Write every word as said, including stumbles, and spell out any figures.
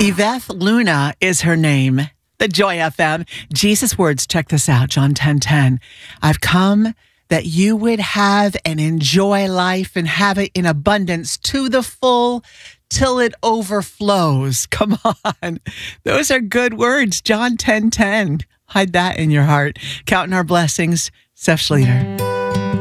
Yvette Luna is her name. The Joy F M. Jesus' words, check this out, John ten ten. I've come that you would have and enjoy life and have it in abundance to the full till it overflows. Come on. Those are good words. John ten ten. Hide that in your heart. Counting our blessings. Steph Schleter.